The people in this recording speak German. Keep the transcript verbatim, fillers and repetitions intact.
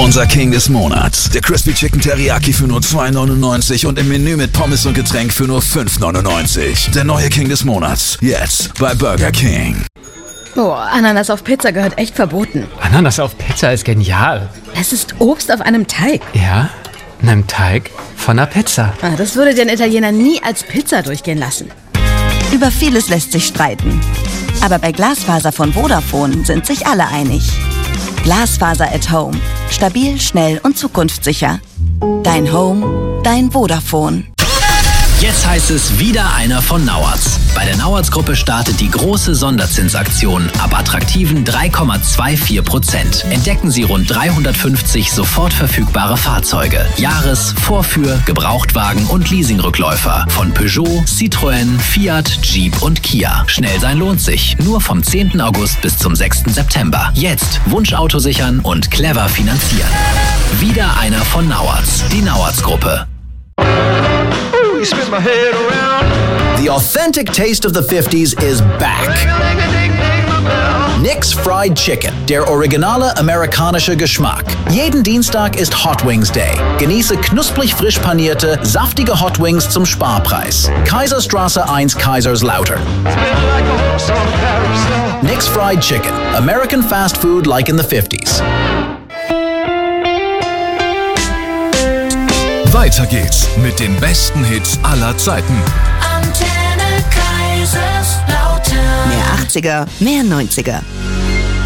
Unser King des Monats. Der Crispy Chicken Teriyaki für nur zwei neunundneunzig und im Menü mit Pommes und Getränk für nur fünf neunundneunzig. Der neue King des Monats. Jetzt bei Burger King. Boah, Ananas auf Pizza gehört echt verboten. Ananas auf Pizza ist genial. Es ist Obst auf einem Teig. Ja, einem Teig von einer Pizza. Ah, das würde den Italiener nie als Pizza durchgehen lassen. Über vieles lässt sich streiten. Aber bei Glasfaser von Vodafone sind sich alle einig. Glasfaser at Home. Stabil, schnell und zukunftssicher. Dein Home, dein Vodafone. Jetzt heißt es wieder einer von Nauertz. Bei der Nauertz-Gruppe startet die große Sonderzinsaktion ab attraktiven drei Komma vierundzwanzig Prozent. Entdecken Sie rund dreihundertfünfzig sofort verfügbare Fahrzeuge. Jahres-, Vorführ-, Gebrauchtwagen und Leasingrückläufer von Peugeot, Citroën, Fiat, Jeep und Kia. Schnell sein lohnt sich. Nur vom zehnten August bis zum sechsten September. Jetzt Wunschauto sichern und clever finanzieren. Wieder einer von Nauertz. Die Nauertz-Gruppe. The authentic taste of the fifties is back. Nick's Fried Chicken, der originale amerikanische Geschmack. Jeden Dienstag ist Hot Wings Day. Genieße knusprig frisch panierte, saftige Hot Wings zum Sparpreis. Kaiserstraße eins, Kaiserslautern. Nick's Fried Chicken, American fast food like in the fifties. Weiter geht's mit den besten Hits aller Zeiten. Antenne Kaiserslautern. Mehr achtziger, mehr neunziger.